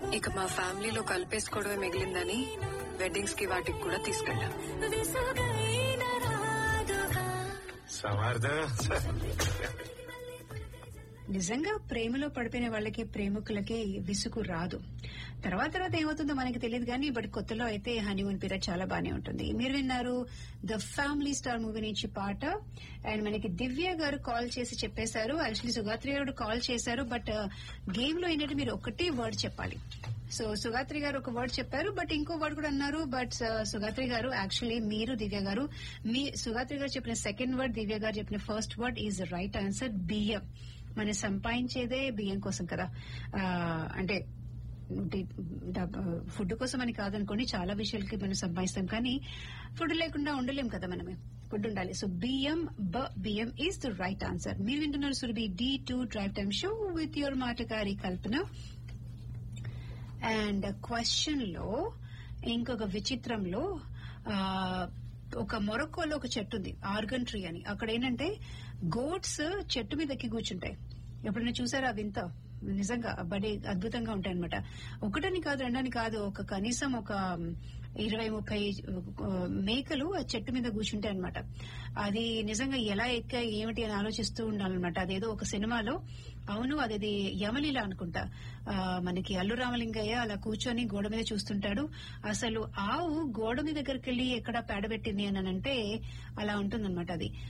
ఇక మా ఫ్యామిలీలో కలిపేసుకోవడమే మిగిలిందని వెడ్డింగ్స్ కి వాటికి కూడా తీసుకెళ్ళాం. నిజంగా ప్రేమలో పడిపోయిన వాళ్ళకి ప్రేమికులకి విసుగు రాదు. తర్వాత ఏమవుతుందో మనకి తెలియదు కానీ బట్ కొత్తలో అయితే హనీమూన్ పీరియడ్ చాలా బానే ఉంటుంది. మీరు విన్నారు ద ఫ్యామిలీ స్టార్ మూవీ నుంచి పాట. అండ్ మనకి దివ్య గారు కాల్ చేసి చెప్పేశారు. యాక్చువల్లీ సుగాత్రి గారు కాల్ చేశారు. బట్ గేమ్ లో ఏంటంటే మీరు ఒకటే వర్డ్ చెప్పాలి. సో సుగాత్రి గారు ఒక వర్డ్ చెప్పారు, బట్ ఇంకో వర్డ్ కూడా అన్నారు. బట్ సుగాత్రి గారు యాక్చువల్లీ మీరు దివ్య గారు మీ సుగాత్రి గారు చెప్పిన సెకండ్ వర్డ్, దివ్య గారు చెప్పిన first word is right answer. బియ్యం. మనం సంపాదించేదే బియ్యం కోసం కదా. అంటే ఫుడ్ కోసం అని కాదనుకోండి, చాలా విషయాలకి మనం సంపాదిస్తాం కానీ ఫుడ్ లేకుండా ఉండలేం కదా మనమే. ఫుడ్ ఉండాలి. సో బియ్యం ఈజ్ ద రైట్ ఆన్సర్. మీరు వింటున్నారు Surabhi D2 drive time show with your మాటకారి Kalpana. And question లో ఇంకొక విచిత్రంలో ఒక మొరక్కోలో ఒక చెట్టు ఉంది, ఆర్గన్ ట్రీ అని. అక్కడ ఏంటంటే గోట్స్ చెట్టు మీద ఎక్కి కూర్చుంటాయి. ఎప్పుడైనా చూసారా వింత? నిజంగా బడే అద్భుతంగా ఉంటాయి అనమాట. ఒకటని కాదు, రెండని కాదు, ఒక కనీసం ఒక 20-30 మేకలు ఆ చెట్టు మీద కూర్చుంటాయి అనమాట. అది నిజంగా ఎలా ఎక్కాయి ఏమిటి అని ఆలోచిస్తూ ఉండాలన్నమాట. అదేదో ఒక సినిమాలో, అవును అదేది యమలీల అనుకుంటా, మనకి అల్లు రామలింగయ్య అలా కూర్చొని గోడ మీద చూస్తుంటాడు. అసలు ఆవు గోడ మీద దగ్గరికి వెళ్లి ఎక్కడ పేడబెట్టింది అని అంటే అలా ఉంటుందన్నమాట అది.